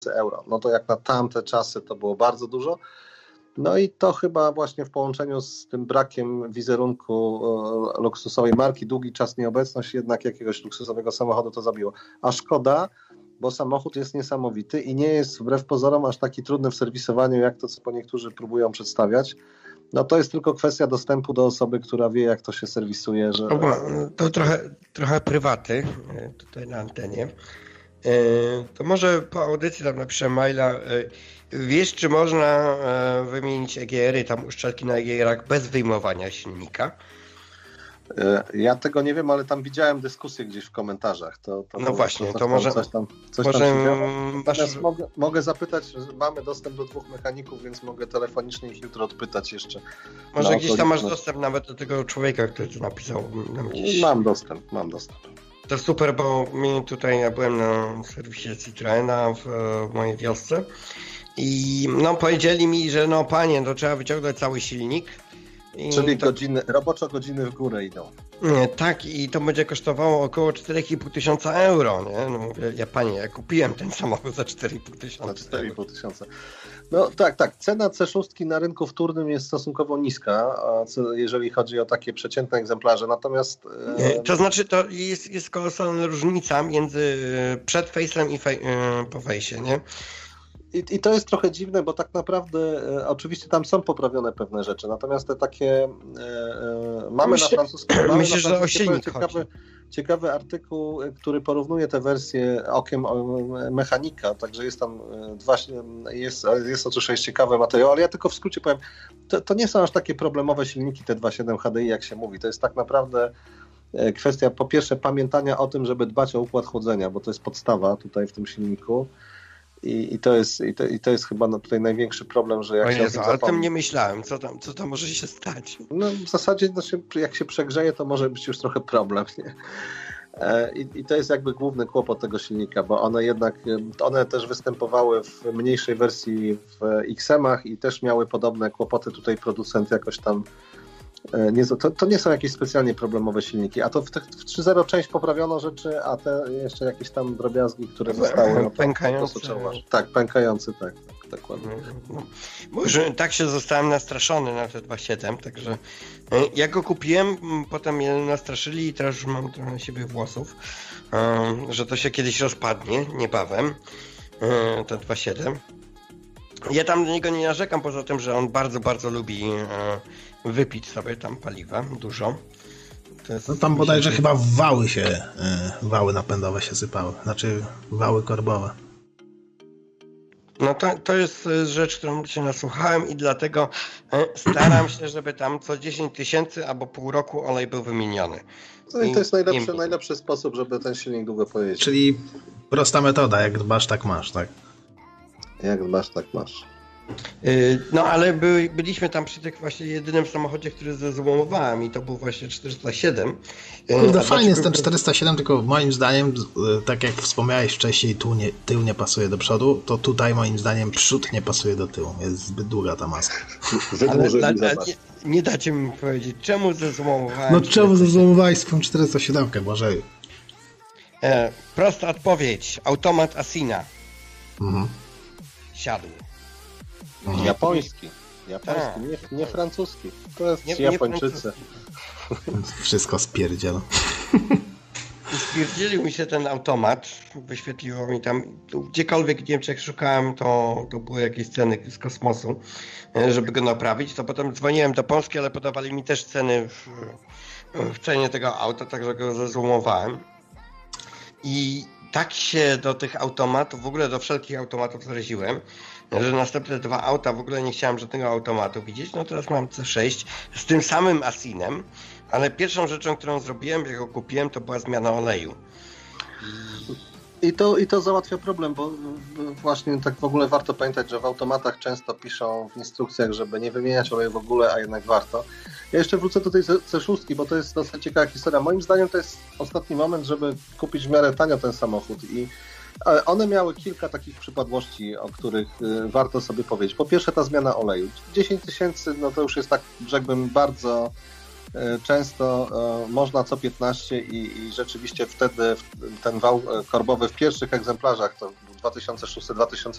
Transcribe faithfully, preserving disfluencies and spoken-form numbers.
euro. No to jak na tamte czasy to było bardzo dużo. No i to chyba właśnie w połączeniu z tym brakiem wizerunku e, luksusowej marki, długi czas nieobecność jednak jakiegoś luksusowego samochodu to zabiło. A szkoda, bo samochód jest niesamowity i nie jest wbrew pozorom aż taki trudny w serwisowaniu, jak to, co po niektórzy próbują przedstawiać. No to jest tylko kwestia dostępu do osoby, która wie, jak to się serwisuje. Że... To trochę, trochę prywaty tutaj na antenie. To może po audycji tam napiszę maila. Wiesz, czy można wymienić E G R-y, tam uszczelki na E G R-ach bez wyjmowania silnika? Ja tego nie wiem, ale tam widziałem dyskusję gdzieś w komentarzach. To, to no to, właśnie, to, to, to może... Coś tam, coś może tam masz... mogę, mogę zapytać, mamy dostęp do dwóch mechaników, więc mogę telefonicznie ich jutro odpytać jeszcze. Może gdzieś tam masz dostęp nawet do tego człowieka, który to napisał nam gdzieś. Mam dostęp, mam dostęp. To super, bo mi tutaj, ja byłem na serwisie Citroena w, w mojej wiosce i no powiedzieli mi, że no panie, to trzeba wyciągnąć cały silnik. I Czyli to... godziny, roboczo godziny w górę idą. Nie, tak, i to będzie kosztowało około cztery i pół tysiąca euro, nie? No mówię, ja panie, ja kupiłem ten samochód za cztery i pół tysiąca. Za cztery i pół tysiąca. No tak, tak. Cena C sześć na rynku wtórnym jest stosunkowo niska, jeżeli chodzi o takie przeciętne egzemplarze. Natomiast... Nie, to znaczy, to jest, jest kolosalna różnica między przed face'em i fej, po fejsie, nie? I, I to jest trochę dziwne, bo tak naprawdę e, oczywiście tam są poprawione pewne rzeczy, natomiast te takie e, e, mamy myślę, na francuskim mamy myślę, na że o silnik ciekawy, ciekawy artykuł, który porównuje te wersje okiem mechanika, także jest tam dwa, jest, jest oczywiście ciekawy materiał, ale ja tylko w skrócie powiem, to, to nie są aż takie problemowe silniki te dwa przecinek siedem H D I, jak się mówi, to jest tak naprawdę kwestia po pierwsze pamiętania o tym, żeby dbać o układ chłodzenia, bo to jest podstawa tutaj w tym silniku. I, i, to jest, i, to, I to jest chyba no, tutaj największy problem, że jak o się Jezu, o tym ale zapomni... tym nie myślałem, co tam, co tam może się stać? No w zasadzie no, się, jak się przegrzeje, to może być już trochę problem, nie? I, I to jest jakby główny kłopot tego silnika, bo one jednak, one też występowały w mniejszej wersji w X M-ach i też miały podobne kłopoty. Tutaj producent jakoś tam Nie, to, to nie są jakieś specjalnie problemowe silniki, a to w, w trzy zero część poprawiono rzeczy, a te jeszcze jakieś tam drobiazgi, które zostały, no to, pękające. To, to tak, pękający, tak, tak, dokładnie. No, może tak się zostałem nastraszony na te dwa przecinek siedem, także ja go kupiłem, potem mnie nastraszyli i teraz już mam trochę na siebie włosów, że to się kiedyś rozpadnie, niebawem, te dwa przecinek siedem. Ja tam do niego nie narzekam, poza tym, że on bardzo, bardzo lubi wypić sobie tam paliwa, dużo. To jest, no tam bodajże się... chyba wały się, wały napędowe się sypały, znaczy wały korbowe. No to, to jest rzecz, którą się nasłuchałem i dlatego staram się, żeby tam co dziesięć tysięcy albo pół roku olej był wymieniony. No i to jest najlepszy, najlepszy sposób, żeby ten silnik długo pojeździł. Czyli prosta metoda, jak dbasz, tak masz, tak? Jak dbasz, tak masz. No ale by, byliśmy tam przy tym właśnie jedynym samochodzie, który zezłomowałem i to był właśnie czterysta siedem. Kurde, fajnie jest ten czterysta siedem, tylko moim zdaniem, tak jak wspomniałeś wcześniej, tu nie, tył nie pasuje do przodu, to tutaj moim zdaniem przód nie pasuje do tyłu. Jest zbyt długa ta maska. Ale dla, dla, nie, nie dacie mi powiedzieć, czemu zezłomowałem? No czemu zezłomowałeś swoją czterysta siedem, Boże? E, prosta odpowiedź. Automat Asina. Mhm. Siadł. Mhm. Japoński. Japoński, nie, nie francuski. To jest nie, Japończycy. Nie Wszystko spierdzielo. Spierdzielił mi się ten automat. Wyświetliło mi tam, gdziekolwiek w Niemczech szukałem, to, to były jakieś ceny z kosmosu, żeby go naprawić. To potem dzwoniłem do Polski, ale podawali mi też ceny w, w cenie tego auta, także go zezłomowałem. I tak się do tych automatów, w ogóle do wszelkich automatów zraziłem, że następne dwa auta w ogóle nie chciałem żadnego automatu widzieć. No teraz mam C sześć z tym samym Asinem, ale pierwszą rzeczą, którą zrobiłem, jak go kupiłem, to była zmiana oleju. I to, I to załatwia problem, bo właśnie tak w ogóle warto pamiętać, że w automatach często piszą w instrukcjach, żeby nie wymieniać oleju w ogóle, a jednak warto. Ja jeszcze wrócę do tej C sześć, bo to jest dosyć ciekawa historia. Moim zdaniem to jest ostatni moment, żeby kupić w miarę tanio ten samochód i one miały kilka takich przypadłości, o których warto sobie powiedzieć. Po pierwsze ta zmiana oleju. dziesięć tysięcy, no to już jest tak, rzekłbym, bardzo często można co piętnaście i, i rzeczywiście wtedy ten wał korbowy w pierwszych egzemplarzach, to dwa tysiące szósty dwa tysiące